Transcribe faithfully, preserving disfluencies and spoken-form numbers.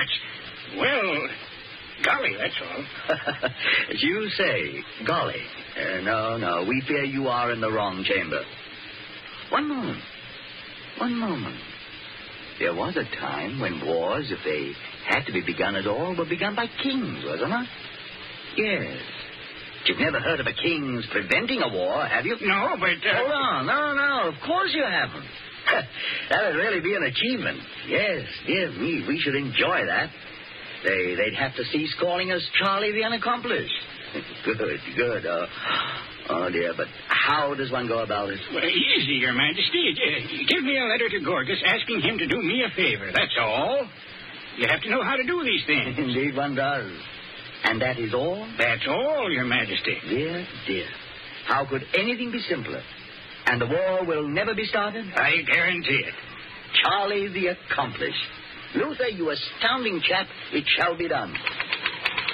that's... Well, golly, that's all. As you say, golly. Uh, no, no, we fear you are in the wrong chamber. One moment. One moment. There was a time when wars, if they had to be begun at all, were begun by kings, wasn't it? Yes. You've never heard of a king's preventing a war, have you? No, but... Uh... Hold on. No, no, of course you haven't. That would really be an achievement. Yes, dear me, we should enjoy that. They, they'd have to cease calling us Charlie the Unaccomplished. Good, good. Uh, oh, dear, but how does one go about it? Well, easy, Your Majesty. Uh, give me a letter to Gorgas asking him to do me a favor. That's all. You have to know how to do these things. Indeed, one does. And that is all? That's all, Your Majesty. Dear, dear. How could anything be simpler? And the war will never be started? I guarantee it. Charlie the Accomplished. Luther, you astounding chap, it shall be done.